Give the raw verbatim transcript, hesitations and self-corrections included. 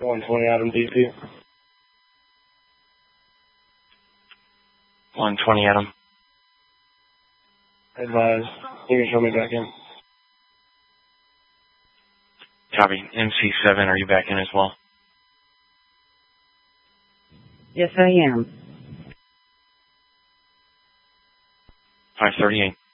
one twenty Adam D P. one twenty Adam. Advise. You can show me back in. Copy. M C seven, are you back in as well? Yes, I am. five thirty-eight.